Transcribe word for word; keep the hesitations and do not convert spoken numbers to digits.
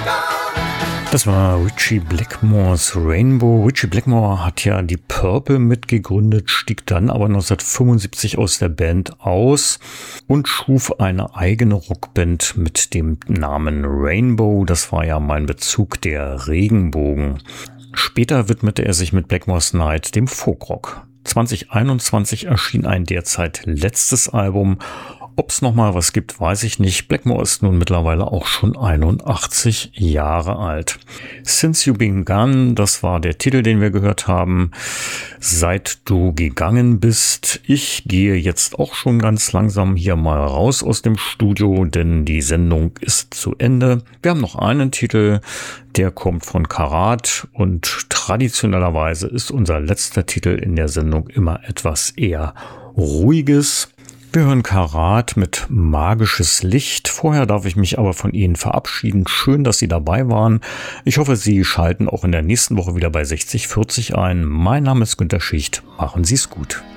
Das war Ritchie Blackmores Rainbow. Ritchie Blackmore hat ja die Purple mitgegründet, stieg dann aber neunzehnhundertfünfundsiebzig aus der Band aus und schuf eine eigene Rockband mit dem Namen Rainbow. Das war ja mein Bezug, der Regenbogen. Später widmete er sich mit Blackmore's Night dem Folkrock. zwanzig einundzwanzig erschien ein derzeit letztes Album. Ob's noch mal was gibt, weiß ich nicht. Blackmore ist nun mittlerweile auch schon einundachtzig Jahre alt. Since You Been Gone, das war der Titel, den wir gehört haben. Seit du gegangen bist. Ich gehe jetzt auch schon ganz langsam hier mal raus aus dem Studio, denn die Sendung ist zu Ende. Wir haben noch einen Titel, der kommt von Karat und traditionellerweise ist unser letzter Titel in der Sendung immer etwas eher Ruhiges. Wir hören Karat mit Magisches Licht. Vorher darf ich mich aber von Ihnen verabschieden. Schön, dass Sie dabei waren. Ich hoffe, Sie schalten auch in der nächsten Woche wieder bei sechzig vierzig ein. Mein Name ist Günter Schicht. Machen Sie es gut.